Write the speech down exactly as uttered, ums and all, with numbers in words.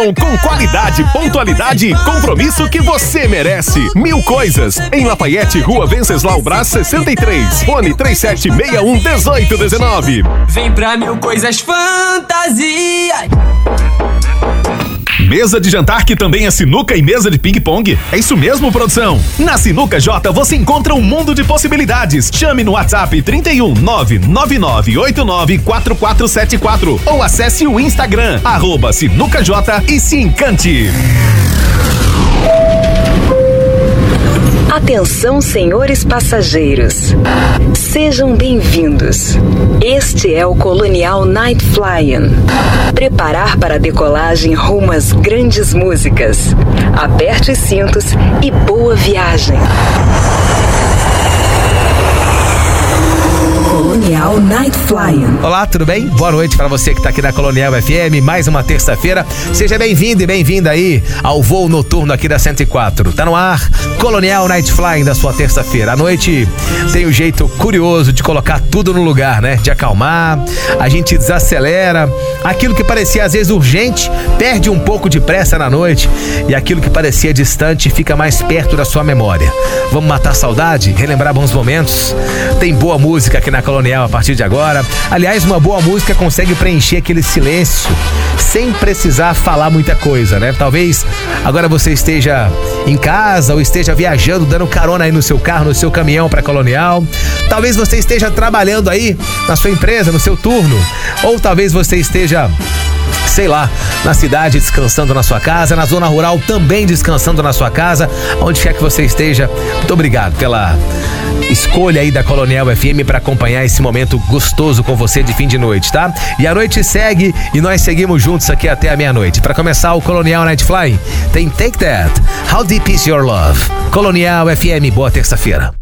Com qualidade, pontualidade e compromisso que você merece. Mil Coisas, em Lafayette, Rua Venceslau Brás sessenta e três. Fone três sete seis um, um oito um nove. Vem pra Mil Coisas Fantasia. Mesa de jantar que também é sinuca e mesa de ping-pong? É isso mesmo, produção? Na Sinuca J você encontra um mundo de possibilidades. Chame no WhatsApp trinta e um, nove nove nove oito nove quatro quatro sete quatro ou acesse o Instagram, arroba Sinuca J e se encante. Atenção, senhores passageiros. Sejam bem-vindos. Este é o Colonial Night Flying. Preparar para a decolagem rumo às grandes músicas. Aperte os cintos e boa viagem. Colonial Night Flying. Olá, tudo bem? Boa noite para você que está aqui na Colonial F M, mais uma terça-feira. Seja bem-vindo e bem-vinda aí ao voo noturno aqui da cento e quatro. Tá no ar, Colonial Night Flying da sua terça-feira. À noite tem um jeito curioso de colocar tudo no lugar, né? De acalmar, a gente desacelera. Aquilo que parecia às vezes urgente, perde um pouco de pressa na noite. E aquilo que parecia distante fica mais perto da sua memória. Vamos matar a saudade? Relembrar bons momentos? Tem boa música aqui na Colonial a partir de agora. Aliás, uma boa música consegue preencher aquele silêncio sem precisar falar muita coisa, né? Talvez agora você esteja em casa ou esteja viajando, dando carona aí no seu carro, no seu caminhão para Colonial. Talvez você esteja trabalhando aí na sua empresa, no seu turno. Ou talvez você esteja, sei lá, na cidade descansando na sua casa, na zona rural também descansando na sua casa, onde quer que você esteja. Muito obrigado pela escolha aí da Colonial F M para acompanhar esse momento gostoso com você de fim de noite, tá? E a noite segue e nós seguimos juntos aqui até a meia-noite. Para começar o Colonial Night Flying, tem Take That, How Deep Is Your Love. Colonial F M, boa terça-feira.